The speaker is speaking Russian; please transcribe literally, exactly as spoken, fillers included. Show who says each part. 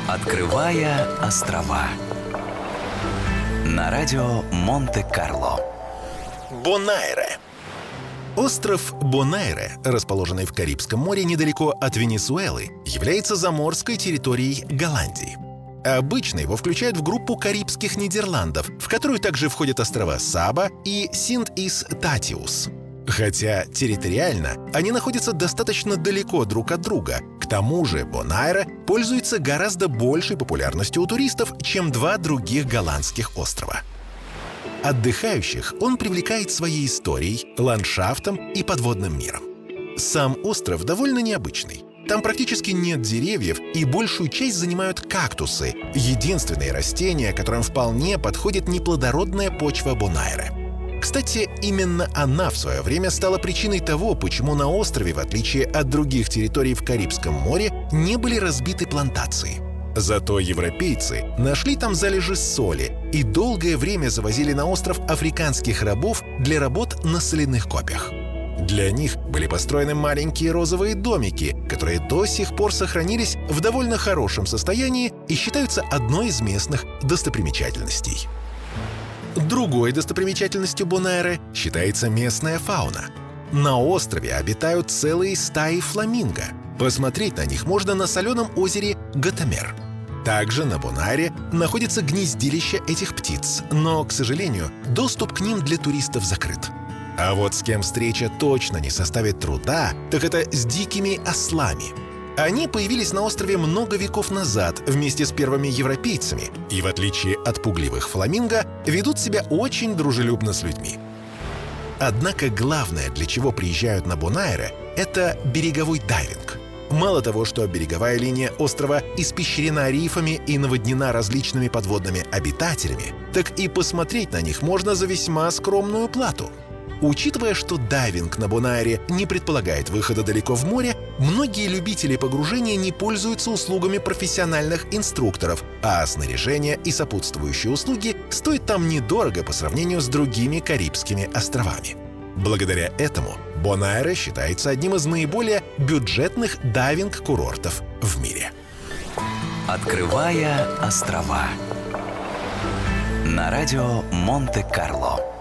Speaker 1: Открывая острова на радио Монте-Карло.
Speaker 2: Бонайре. Остров Бонайре, расположенный в Карибском море недалеко от Венесуэлы, является заморской территорией Голландии. Обычно его включают в группу Карибских Нидерландов, в которую также входят острова Саба и Синт-ис-Татиус. Хотя территориально они находятся достаточно далеко друг от друга. К тому же Бонайре пользуется гораздо большей популярностью у туристов, чем два других голландских острова. Отдыхающих он привлекает своей историей, ландшафтом и подводным миром. Сам остров довольно необычный. Там практически нет деревьев, и большую часть занимают кактусы — единственные растения, которым вполне подходит неплодородная почва Бонайре. Кстати, именно она в свое время стала причиной того, почему на острове, в отличие от других территорий в Карибском море, не были разбиты плантации. Зато европейцы нашли там залежи соли и долгое время завозили на остров африканских рабов для работ на соляных копьях. Для них были построены маленькие розовые домики, которые до сих пор сохранились в довольно хорошем состоянии и считаются одной из местных достопримечательностей. Другой достопримечательностью Бонайре считается местная фауна. На острове обитают целые стаи фламинго. Посмотреть на них можно на соленом озере Гатамер. Также на Бонайре находится гнездилище этих птиц, но, к сожалению, доступ к ним для туристов закрыт. А вот с кем встреча точно не составит труда, так это с дикими ослами. Они появились на острове много веков назад вместе с первыми европейцами и, в отличие от пугливых фламинго, ведут себя очень дружелюбно с людьми. Однако главное, для чего приезжают на Бонайре, это береговой дайвинг. Мало того, что береговая линия острова испещрена рифами и наводнена различными подводными обитателями, так и посмотреть на них можно за весьма скромную плату. Учитывая, что дайвинг на Бонайре не предполагает выхода далеко в море, многие любители погружения не пользуются услугами профессиональных инструкторов, а снаряжение и сопутствующие услуги стоят там недорого по сравнению с другими Карибскими островами. Благодаря этому Бонайре считается одним из наиболее бюджетных дайвинг-курортов в мире.
Speaker 1: Открывая острова на радио Монте-Карло.